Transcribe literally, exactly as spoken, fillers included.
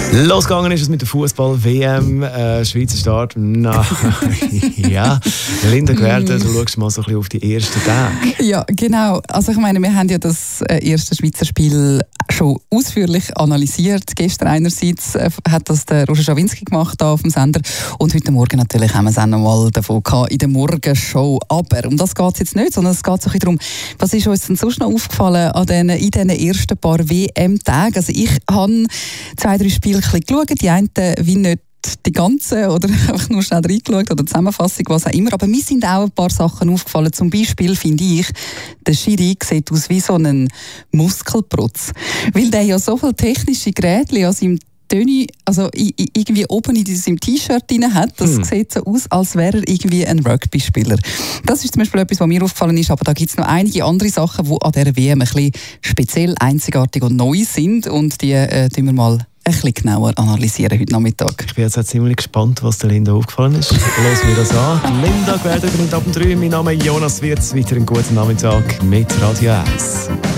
Losgegangen ist es mit der Fußball-W M, äh, Schweizer Start. Na, ja, Linda Gwerder, du schaust mal so ein bisschen auf die ersten Tage. Ja, genau. Also ich meine, wir haben ja das erste Schweizer Spiel schon ausführlich analysiert. Gestern einerseits hat das der Roger Schawinski gemacht hier auf dem Sender und heute Morgen natürlich haben wir es auch noch mal davon gehabt in der Morgenshow. Aber um das geht es jetzt nicht, sondern es geht so ein bisschen darum, was ist uns denn sonst noch aufgefallen an den, in diesen ersten paar W M-Tagen. Also ich habe zwei, drei Spiele ein bisschen geschaut, die einen wie nicht die ganze oder einfach nur schnell reingeschaut oder Zusammenfassung, was auch immer. Aber mir sind auch ein paar Sachen aufgefallen. Zum Beispiel finde ich, der Schiri sieht aus wie so ein Muskelprotz. Weil der ja so viele technische Geräte an seinem Töni, also irgendwie oben in seinem T-Shirt drin hat, das hm. sieht so aus, als wäre er irgendwie ein Rugby-Spieler. Das ist zum Beispiel etwas, was mir aufgefallen ist, aber da gibt es noch einige andere Sachen, die an dieser W M ein bisschen speziell, einzigartig und neu sind und die äh, tun wir mal ein bisschen genauer analysieren heute Nachmittag. Ich bin jetzt auch ziemlich gespannt, was der Linda aufgefallen ist. Lass mir das an. Linda Gwerder übernimmt ab dem drei. Mein Name ist Jonas Wirz. Weiter einen guten Nachmittag mit Radio eins.